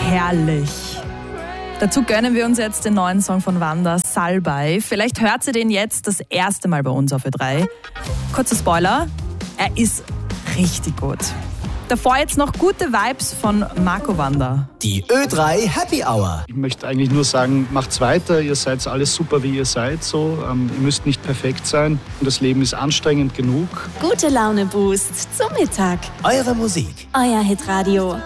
herrlich. Dazu gönnen wir uns jetzt den neuen Song von Wanda, Salbei. Vielleicht hört sie den jetzt das erste Mal bei uns auf Ö3. Kurzer Spoiler, er ist richtig gut. Davor jetzt noch gute Vibes von Marco Wanda. Die Ö3 Happy Hour. Ich möchte eigentlich nur sagen, macht's weiter, ihr seid alles super, wie ihr seid. Ihr müsst nicht perfekt sein und das Leben ist anstrengend genug. Gute Laune Boost zum Mittag. Eure Musik. Euer Hitradio.